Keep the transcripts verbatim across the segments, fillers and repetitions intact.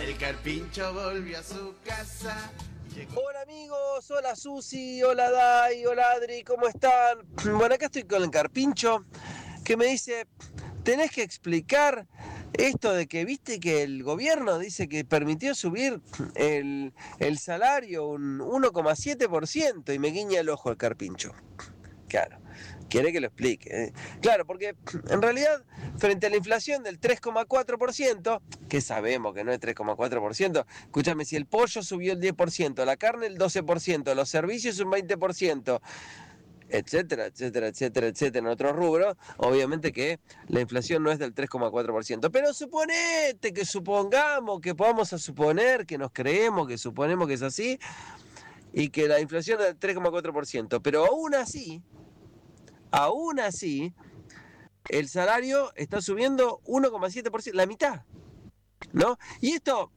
El Carpincho volvió a su casa. Hola amigos, hola Susi, hola Dai, hola Adri, ¿cómo están? Bueno, acá estoy con el Carpincho, que me dice, tenés que explicar esto de que viste que el gobierno dice que permitió subir el, el salario un uno coma siete por ciento y me guiña el ojo el Carpincho. Claro, quiere que lo explique. ¿eh? Claro, porque en realidad, frente a la inflación del tres coma cuatro por ciento, que sabemos que no es tres coma cuatro por ciento, escúchame, si el pollo subió el diez por ciento, la carne el doce por ciento, los servicios un veinte por ciento, etcétera, etcétera, etcétera, etcétera, en otros rubros, obviamente que la inflación no es del tres coma cuatro por ciento. Pero suponete que supongamos, que podamos a suponer, que nos creemos, que suponemos que es así, y que la inflación es del tres coma cuatro por ciento, pero aún así... Aún así, el salario está subiendo uno coma siete por ciento, la mitad, ¿no? Y esto,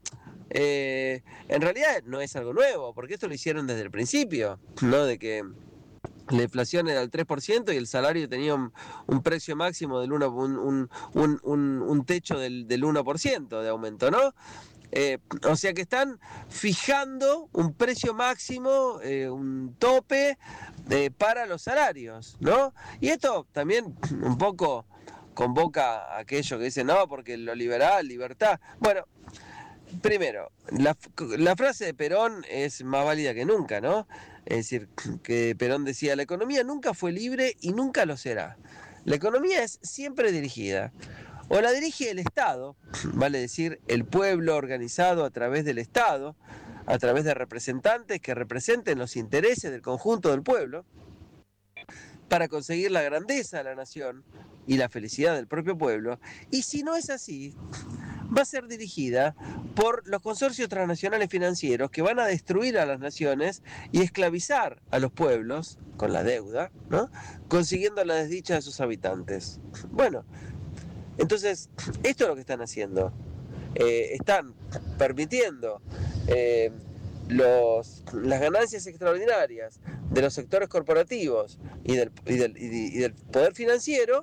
eh, en realidad, no es algo nuevo, porque esto lo hicieron desde el principio, ¿no? De que la inflación era el tres por ciento y el salario tenía un, un precio máximo del uno, un, un, un, un, un techo del, del uno por ciento de aumento, ¿no? Eh, o sea que están fijando un precio máximo, eh, un tope eh, para los salarios, ¿no? Y esto también un poco convoca a aquello que dicen, no, porque lo liberal, libertad. Bueno, primero, la, la frase de Perón es más válida que nunca, ¿no? Es decir, que Perón decía, la economía nunca fue libre y nunca lo será. La economía es siempre dirigida. O la dirige el Estado, vale decir, el pueblo organizado a través del Estado, a través de representantes que representen los intereses del conjunto del pueblo, para conseguir la grandeza de la nación y la felicidad del propio pueblo. Y si no es así, va a ser dirigida por los consorcios transnacionales financieros que van a destruir a las naciones y esclavizar a los pueblos con la deuda, ¿no? Consiguiendo la desdicha de sus habitantes. Bueno, entonces, esto es lo que están haciendo. Eh, están permitiendo eh, los, las ganancias extraordinarias de los sectores corporativos y del, y del, y del poder financiero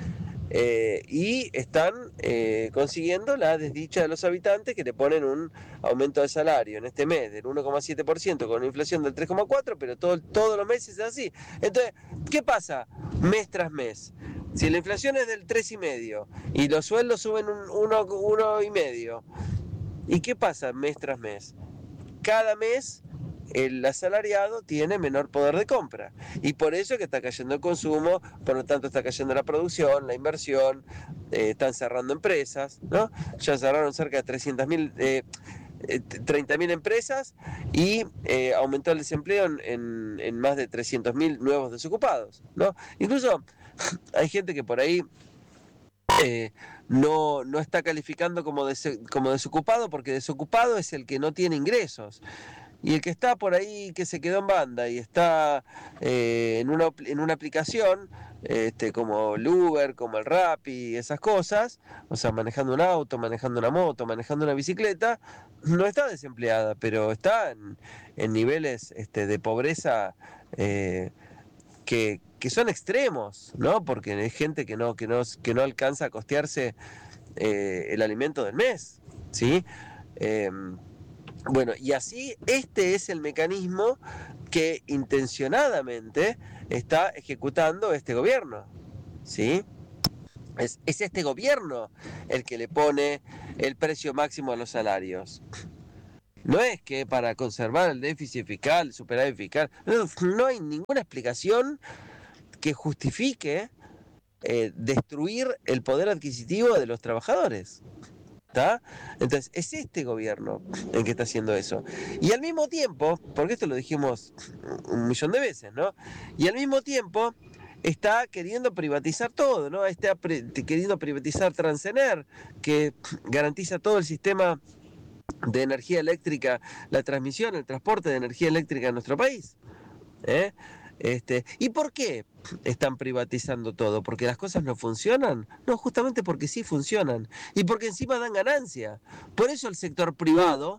eh, y están eh, consiguiendo la desdicha de los habitantes que le ponen un aumento de salario en este mes del uno coma siete por ciento con una inflación del tres coma cuatro por ciento, pero todo, todos los meses es así. Entonces, ¿qué pasa mes tras mes? Si la inflación es del tres coma cinco y los sueldos suben un uno coma cinco, ¿y qué pasa mes tras mes? Cada mes el asalariado tiene menor poder de compra y por eso es que está cayendo el consumo, por lo tanto está cayendo la producción, la inversión, eh, están cerrando empresas, ¿no? Ya cerraron cerca de trescientas mil, eh, treinta mil empresas y eh, aumentó el desempleo en, en, en más de trescientos mil nuevos desocupados, ¿no? Incluso hay gente que por ahí eh, no, no está calificando como, des, como desocupado, porque desocupado es el que no tiene ingresos. Y el que está por ahí, que se quedó en banda y está eh, en, una, en una aplicación, este, como el Uber, como el Rappi, esas cosas, o sea, manejando un auto, manejando una moto, manejando una bicicleta, no está desempleada, pero está en, en niveles este, de pobreza eh, que, que son extremos, ¿no? Porque hay gente que no, que no, que no alcanza a costearse eh, el alimento del mes, ¿sí? Eh, Bueno, y así este es el mecanismo que intencionadamente está ejecutando este gobierno, ¿sí? Es, es este gobierno el que le pone el precio máximo a los salarios. No es que para conservar el déficit fiscal, superávit fiscal, no, no hay ninguna explicación que justifique eh, destruir el poder adquisitivo de los trabajadores. ¿Está? Entonces, es este gobierno el que está haciendo eso. Y al mismo tiempo, porque esto lo dijimos un millón de veces, ¿no? Y al mismo tiempo está queriendo privatizar todo, ¿no? Está pre- queriendo privatizar Transener, que garantiza todo el sistema de energía eléctrica, la transmisión, el transporte de energía eléctrica en nuestro país. ¿Eh? Este, ¿Y por qué están privatizando todo? ¿Porque las cosas no funcionan? No, justamente porque sí funcionan. Y porque encima dan ganancia. Por eso el sector privado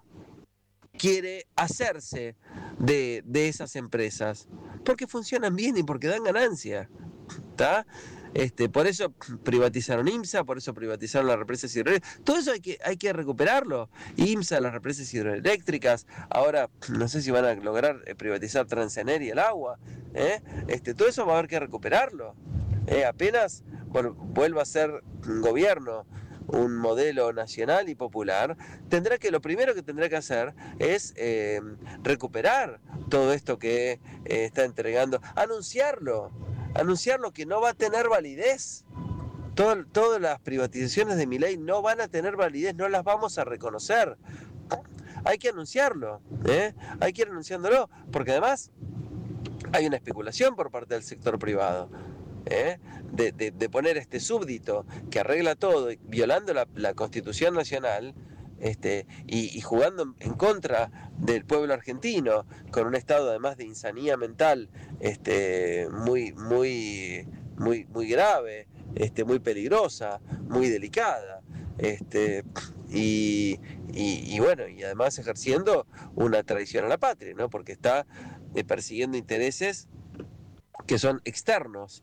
quiere hacerse de, de esas empresas. Porque funcionan bien y porque dan ganancia. ¿Está? Este, por eso privatizaron IMSA, por eso privatizaron las represas hidroeléctricas. Todo eso hay que, hay que recuperarlo. IMSA, las represas hidroeléctricas, ahora no sé si van a lograr privatizar Transener y el agua. ¿eh? Este, todo eso va a haber que recuperarlo. ¿eh? Apenas bueno, vuelva a ser un gobierno, un modelo nacional y popular, tendrá que, lo primero que tendrá que hacer es eh, recuperar todo esto que eh, está entregando, anunciarlo, anunciarlo que no va a tener validez. Todo, todas las privatizaciones de Milei no van a tener validez, no las vamos a reconocer. Hay que anunciarlo, ¿eh? hay que ir anunciándolo, porque además hay una especulación por parte del sector privado. ¿Eh? De, de, de poner este súbdito que arregla todo, violando la, la Constitución Nacional, este, y, y jugando en, en contra del pueblo argentino, con un estado además de insanía mental este, muy, muy, muy, muy grave, este, muy peligrosa, muy delicada. Este, y, y, y bueno, y además ejerciendo una traición a la patria, ¿no? Porque está eh, persiguiendo intereses que son externos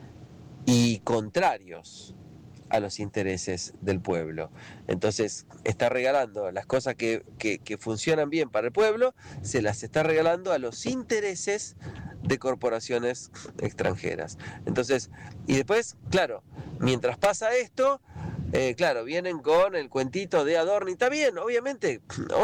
y contrarios a los intereses del pueblo. Entonces está regalando las cosas que, que, que funcionan bien para el pueblo, se las está regalando a los intereses de corporaciones extranjeras. Entonces, y después, claro, mientras pasa esto, eh, claro, vienen con el cuentito de Adorni. Está bien, obviamente,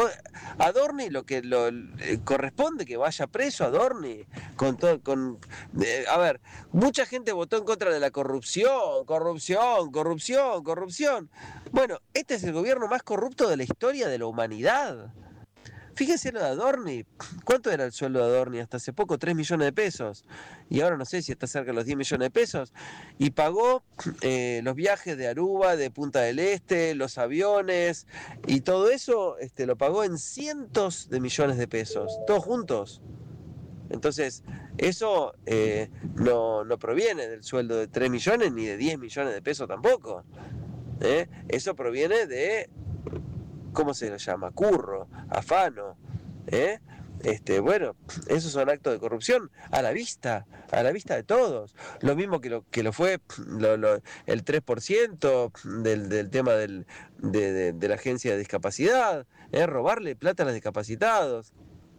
Adorni lo que lo, eh, corresponde que vaya preso Adorni. Con todo, con, eh, a ver, mucha gente votó en contra de la corrupción, corrupción, corrupción, corrupción. Bueno, este es el gobierno más corrupto de la historia de la humanidad. Fíjense lo de Adorni. ¿Cuánto era el sueldo de Adorni hasta hace poco? tres millones de pesos. Y ahora no sé si está cerca de los diez millones de pesos. Y pagó eh, los viajes de Aruba, de Punta del Este, los aviones. Y todo eso este, lo pagó en cientos de millones de pesos. Todos juntos. Entonces, eso eh, no, no proviene del sueldo de tres millones ni de diez millones de pesos tampoco. ¿eh? Eso proviene de... ¿Cómo se lo llama? Curro, afano, ¿eh? Este, bueno, esos son actos de corrupción a la vista, a la vista de todos. Lo mismo que lo que lo fue lo, lo, el tres por ciento del, del tema del, de, de, de la agencia de discapacidad, ¿eh? Robarle plata a los discapacitados.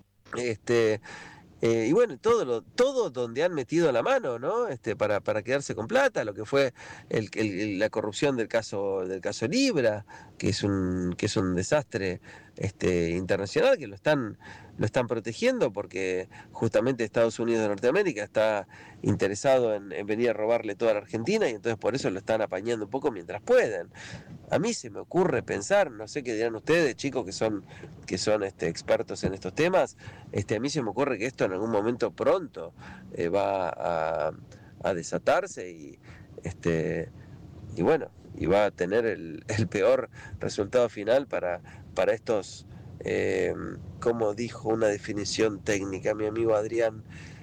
Este, Eh, y bueno, todo lo, todo donde han metido la mano, ¿no? Este, para, para quedarse con plata, lo que fue el, el, la corrupción del caso, del caso Libra, que es un, que es un desastre este, internacional, que lo están, lo están protegiendo porque justamente Estados Unidos de Norteamérica está interesado en, en venir a robarle toda la Argentina y entonces por eso lo están apañando un poco mientras pueden. A mí se me ocurre pensar, no sé qué dirán ustedes, chicos que son, que son este, expertos en estos temas, este, a mí se me ocurre que esto en algún momento pronto eh, va a, a desatarse y, este, y bueno, y va a tener el, el peor resultado final para, para estos, eh, como dijo una definición técnica mi amigo Adrián.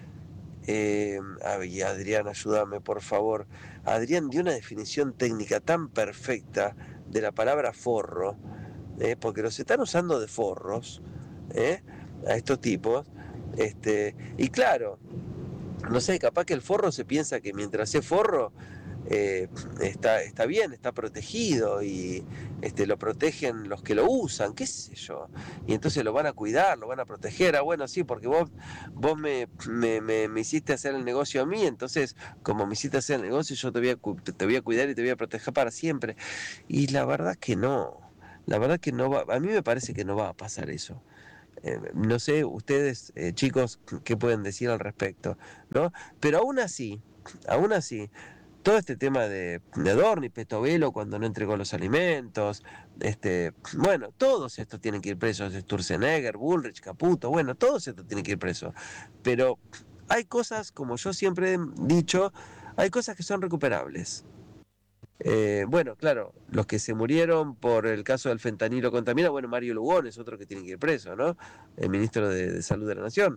Eh, ay, Adrián, ayúdame por favor. Adrián dio una definición técnica tan perfecta de la palabra forro, eh, porque los están usando de forros, eh, a estos tipos, este, y claro, no sé, capaz que el forro se piensa que mientras es forro eh, está, está bien, está protegido y este, lo protegen los que lo usan, qué sé yo, y entonces lo van a cuidar, lo van a proteger. Ah, bueno, sí, porque vos, vos me, me, me, me hiciste hacer el negocio a mí, entonces como me hiciste hacer el negocio yo te voy a, te voy a cuidar y te voy a proteger para siempre. Y la verdad que no, la verdad que no va, a mí me parece que no va a pasar eso. Eh, no sé, ustedes, eh, chicos, qué pueden decir al respecto, ¿no? Pero aún así, aún así, todo este tema de, de Adorni, Petovelo cuando no entregó los alimentos, este, bueno, todos estos tienen que ir presos, Sturzenegger, Bullrich, Caputo, bueno, todos estos tienen que ir presos. Pero hay cosas, como yo siempre he dicho, hay cosas que son recuperables. Eh, bueno, claro, los que se murieron por el caso del fentanilo contaminado, bueno, Mario Lugón es otro que tiene que ir preso, ¿no? El ministro de, de Salud de la Nación.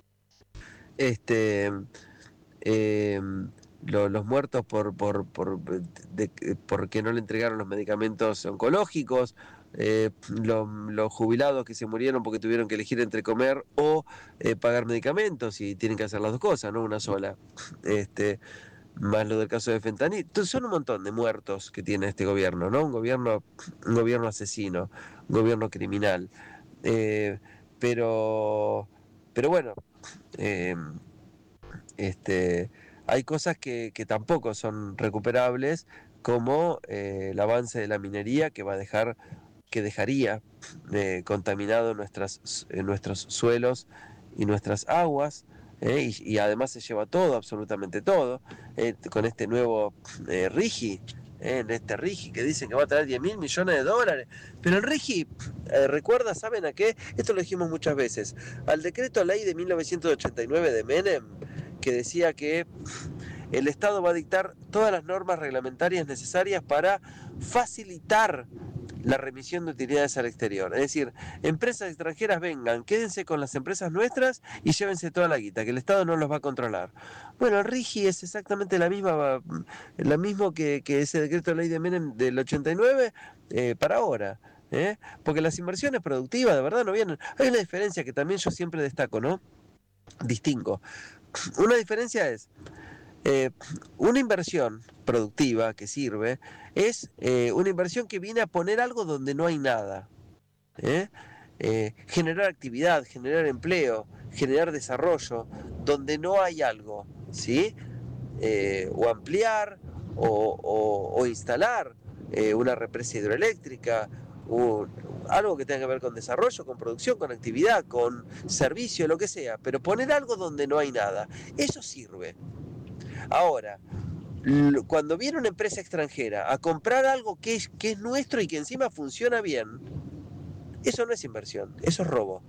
Este, eh, lo, los muertos por, por, por, de, porque no le entregaron los medicamentos oncológicos, eh, los, los jubilados que se murieron porque tuvieron que elegir entre comer o eh, pagar medicamentos y tienen que hacer las dos cosas, no una sola. Este, más lo del caso de fentanil. Entonces son un montón de muertos que tiene este gobierno, ¿no? Un gobierno, un gobierno asesino, un gobierno criminal. Eh, pero, pero bueno, eh, este, hay cosas que, que tampoco son recuperables, como eh, el avance de la minería que va a dejar, que dejaría eh, contaminado nuestras, eh, nuestros suelos y nuestras aguas. Eh, y, y además se lleva todo, absolutamente todo, eh, con este nuevo eh, RIGI, eh, en este RIGI que dicen que va a traer diez mil millones de dólares. Pero el RIGI, eh, recuerda, ¿saben a qué? Esto lo dijimos muchas veces, al decreto ley de mil novecientos ochenta y nueve de Menem, que decía que el Estado va a dictar todas las normas reglamentarias necesarias para facilitar la remisión de utilidades al exterior. Es decir, empresas extranjeras vengan, quédense con las empresas nuestras y llévense toda la guita, que el Estado no los va a controlar. Bueno, el RIGI es exactamente la misma, la mismo que, que ese decreto de ley de Menem del ochenta y nueve eh, para ahora. ¿eh? Porque las inversiones productivas, de verdad, no vienen. Hay una diferencia que también yo siempre destaco, ¿no? Distingo. Una diferencia es, eh, una inversión productiva que sirve es eh, una inversión que viene a poner algo donde no hay nada. ¿eh? Eh, generar actividad, generar empleo, generar desarrollo donde no hay algo, ¿sí? Eh, o ampliar o, o, o instalar eh, una represa hidroeléctrica, o algo que tenga que ver con desarrollo, con producción, con actividad, con servicio, lo que sea, pero poner algo donde no hay nada, eso sirve. Ahora, cuando viene una empresa extranjera a comprar algo que es, que es nuestro y que encima funciona bien, eso no es inversión, eso es robo.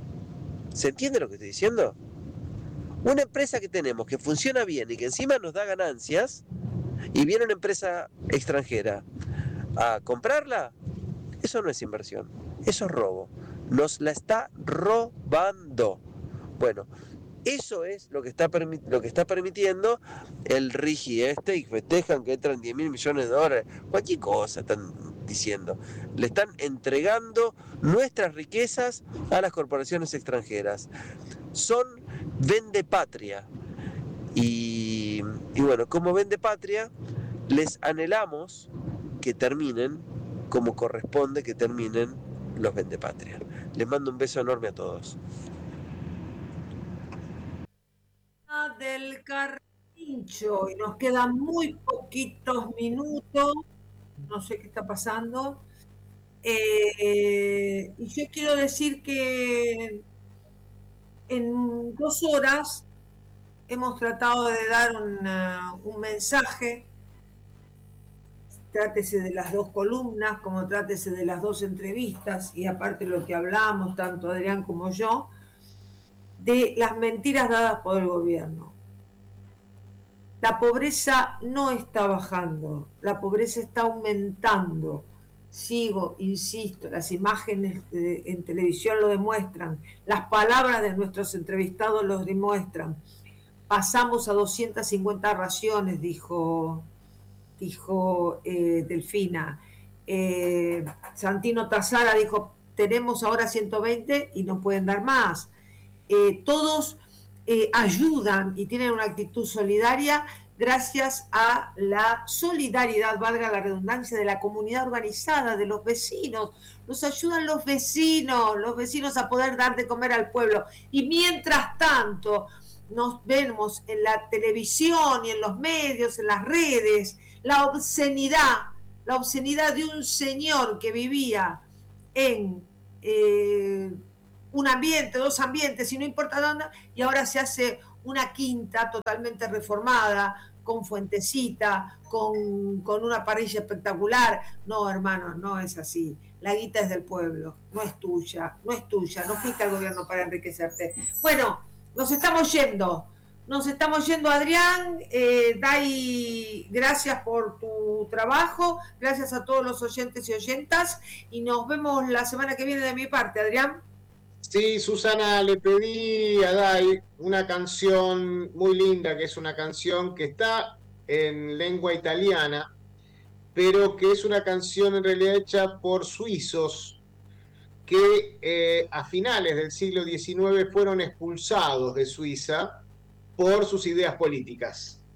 ¿Se entiende lo que estoy diciendo? Una empresa que tenemos que funciona bien y que encima nos da ganancias, y viene una empresa extranjera a comprarla, eso no es inversión, eso es robo. Nos la está robando. Bueno, eso es lo que está, lo que está permitiendo el RIGI este, y festejan que entran diez mil millones de dólares. Cualquier cosa están diciendo. Le están entregando nuestras riquezas a las corporaciones extranjeras. Son vendepatria. Y, y bueno, como vendepatria, les anhelamos que terminen como corresponde que terminen los vendepatria. Les mando un beso enorme a todos. Del Carpincho, y nos quedan muy poquitos minutos, no sé qué está pasando, eh, y yo quiero decir que en dos horas hemos tratado de dar una, un mensaje, trátese de las dos columnas, como trátese de las dos entrevistas, y aparte lo que hablamos, tanto Adrián como yo, de las mentiras dadas por el gobierno. La pobreza no está bajando, la pobreza está aumentando. Sigo, insisto, las imágenes de, en televisión lo demuestran, las palabras de nuestros entrevistados lo demuestran. Pasamos a doscientas cincuenta raciones, dijo, dijo eh, Delfina. Eh, Santino Tazara dijo, tenemos ahora ciento veinte y no pueden dar más. Eh, todos eh, ayudan y tienen una actitud solidaria gracias a la solidaridad, valga la redundancia, de la comunidad organizada, de los vecinos. Nos ayudan los vecinos, los vecinos a poder dar de comer al pueblo. Y mientras tanto, nos vemos en la televisión y en los medios, en las redes, la obscenidad, la obscenidad de un señor que vivía en eh, un ambiente, dos ambientes, y no importa dónde, y ahora se hace una quinta totalmente reformada, con fuentecita, con, con una parrilla espectacular. No, hermano, no es así. La guita es del pueblo, no es tuya, no es tuya, no fuiste al gobierno para enriquecerte. Bueno, nos estamos yendo, nos estamos yendo, Adrián. eh, Dai, gracias por tu trabajo, gracias a todos los oyentes y oyentas, y nos vemos la semana que viene de mi parte, Adrián. Sí, Susana, le pedí a Dai una canción muy linda, que es una canción que está en lengua italiana, pero que es una canción en realidad hecha por suizos que eh, a finales del siglo diecinueve fueron expulsados de Suiza por sus ideas políticas,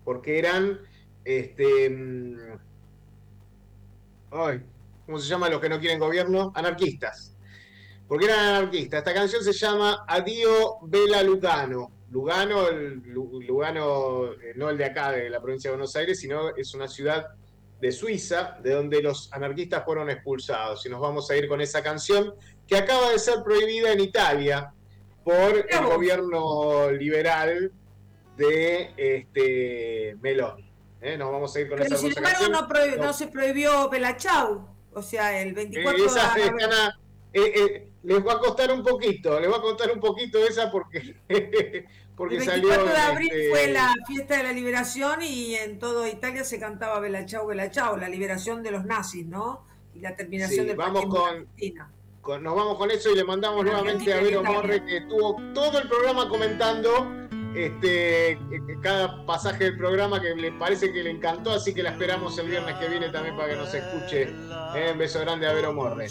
porque eran, este, mm, ay, ¿cómo se llama los que no quieren gobierno? Anarquistas. Porque eran anarquistas. Esta canción se llama Addio Bella Lugano. Lugano, el, Lugano, no el de acá, de la provincia de Buenos Aires, sino es una ciudad de Suiza, de donde los anarquistas fueron expulsados. Y nos vamos a ir con esa canción, que acaba de ser prohibida en Italia por el gobierno liberal de este, Meloni. ¿Eh? Nos vamos a ir con Pero esa sin embargo canción. no, prohib- No. no se prohibió Bella Ciao, o sea, el veinticuatro Eh, esa de están a- eh, eh, les va a costar un poquito, les va a costar un poquito esa porque, porque el salió. veinticuatro de abril este, fue la fiesta de la liberación y en toda Italia se cantaba Bella Ciao, Bella Ciao, la liberación de los nazis, ¿no? Y la terminación Sí, del vamos fascismo en con- Argentina. con- nos vamos con eso y le mandamos En nuevamente a Argentina y Vero Italia. Morre, que estuvo todo el programa comentando este, eh, cada pasaje del programa, que le parece que le encantó, así que la esperamos el viernes que viene también para que nos escuche. Eh, un beso grande a Vero Morre.